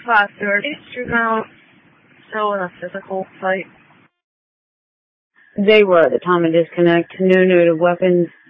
faster. Is now still in a physical fight? They were at the time of disconnect. No noted weapons.